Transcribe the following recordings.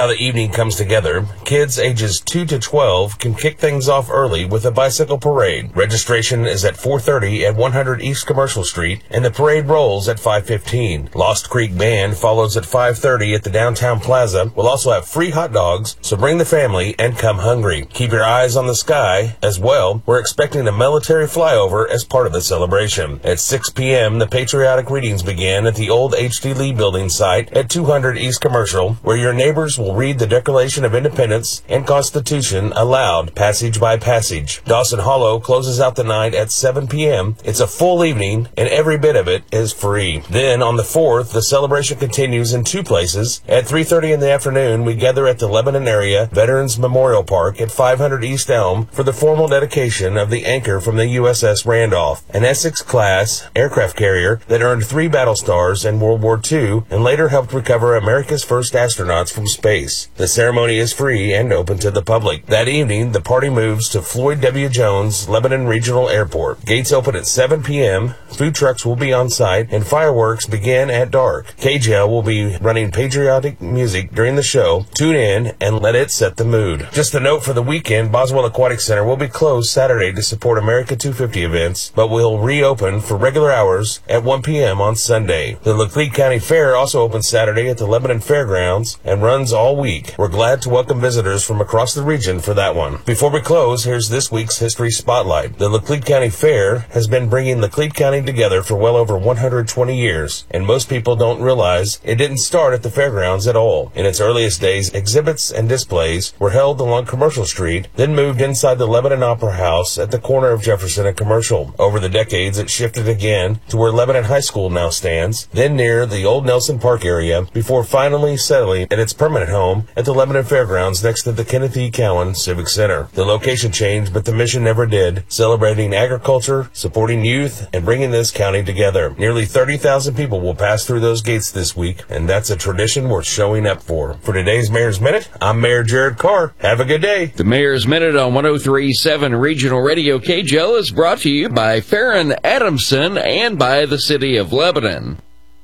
how the evening comes together. Kids ages 2 to 12 can kick things off early with a bicycle parade. Registration is at 4:30 at 100 East Commercial Street, and the parade rolls at 5:15. Lost Creek Band follows at 5:30 at the downtown plaza. We'll also have free hot dogs, so bring the family and come hungry. Keep your eyes on the sky as well. We're expecting a military flyover as part of the celebration. At 6 p.m., the patriotic readings begin at the old H.D. Lee building site at 200 East Commercial, where your neighbors will read the Declaration of Independence and Constitution aloud, passage by passage. Dawson Hollow closes out the night at 7 p.m. It's a full evening, and every bit of it is free. Then, on the 4th, the celebration continues in two places. At 3:30 in the afternoon, we gather at the Lebanon Area Veterans Memorial Park at 500 East Elm for the formal dedication of the anchor from the USS Randolph, an Essex-class aircraft carrier that earned 3 battle stars in World War II and later helped recover America's first astronauts from space. The ceremony is free and open to the public. That evening, the party moves to Floyd W. Jones Lebanon Regional Airport. Gates open at 7 p.m., food trucks will be on site, and fireworks begin at dark. KJL will be running patriotic music during the show. Tune in and let it set the mood. Just a note for the weekend, Boswell Aquatic Center will be closed Saturday to support America 250 events, but will reopen for regular hours at 1 p.m. on Sunday. The Laclede County Fair also opens Saturday at the Lebanon Fairgrounds and runs all week. We're glad to welcome visitors from across the region for that one. Before we close, here's this week's History Spotlight. The Laclede County Fair has been bringing Laclede County together for well over 120 years, and most people don't realize it didn't start at the fairgrounds at all. In its earliest days, exhibits and displays were held along Commercial Street, then moved inside the Lebanon Opera House at the corner of Jefferson and Commercial. Over the decades, it shifted again to where Lebanon High School now stands, then near the old Nelson Park area, before finally settling at its permanent home at the Lebanon Fairgrounds next to the Kenneth E. Cowan Civic Center. The location changed, but the mission never did, celebrating agriculture, supporting youth, and bringing this county together. Nearly 30,000 people will pass through those gates this week, and that's a tradition worth showing up for. For today's Mayor's Minute, I'm Mayor Jared Carr. Have a good day. The Mayor's Minute on 103.7 Regional Radio KJL is brought to you by Farron Adamson and by the City of Lebanon.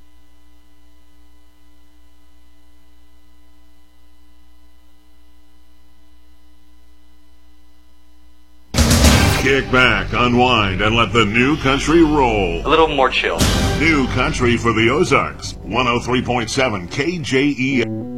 Kick back, unwind, and let the new country roll. A little more chill. New country for the Ozarks. 103.7 KJE.